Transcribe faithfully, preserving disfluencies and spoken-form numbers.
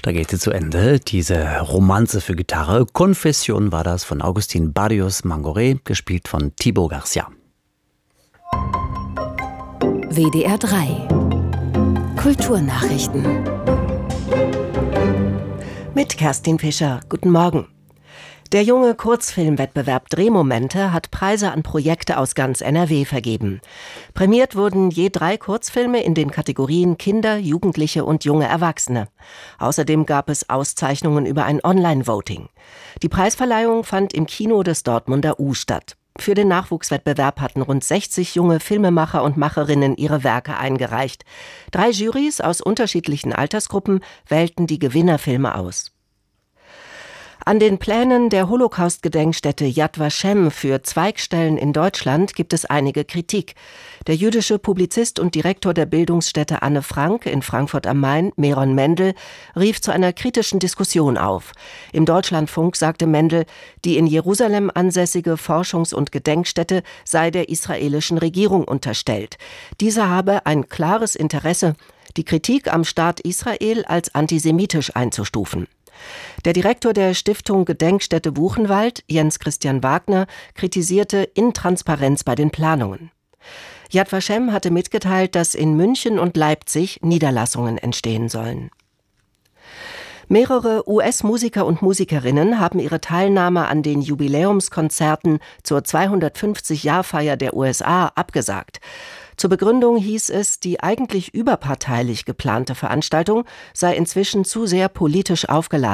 Da geht sie zu Ende, diese Romanze für Gitarre. Confession war das von Agustín Barrios Mangoré, gespielt von Thibaut Garcia. W D R drei Kulturnachrichten mit Kerstin Fischer. Guten Morgen. Der junge Kurzfilmwettbewerb Drehmomente hat Preise an Projekte aus ganz N R W vergeben. Prämiert wurden je drei Kurzfilme in den Kategorien Kinder, Jugendliche und junge Erwachsene. Außerdem gab es Auszeichnungen über ein Online-Voting. Die Preisverleihung fand im Kino des Dortmunder U statt. Für den Nachwuchswettbewerb hatten rund sechzig junge Filmemacher und Macherinnen ihre Werke eingereicht. Drei Jurys aus unterschiedlichen Altersgruppen wählten die Gewinnerfilme aus. An den Plänen der Holocaust-Gedenkstätte Yad Vashem für Zweigstellen in Deutschland gibt es einige Kritik. Der jüdische Publizist und Direktor der Bildungsstätte Anne Frank in Frankfurt am Main, Meron Mendel, rief zu einer kritischen Diskussion auf. Im Deutschlandfunk sagte Mendel, die in Jerusalem ansässige Forschungs- und Gedenkstätte sei der israelischen Regierung unterstellt. Diese habe ein klares Interesse, die Kritik am Staat Israel als antisemitisch einzustufen. Der Direktor der Stiftung Gedenkstätte Buchenwald, Jens Christian Wagner, kritisierte Intransparenz bei den Planungen. Yad Vashem hatte mitgeteilt, dass in München und Leipzig Niederlassungen entstehen sollen. Mehrere U S-Musiker und Musikerinnen haben ihre Teilnahme an den Jubiläumskonzerten zur zweihundertfünfzig-Jahr-Feier der U S A abgesagt. Zur Begründung hieß es, die eigentlich überparteilich geplante Veranstaltung sei inzwischen zu sehr politisch aufgeladen.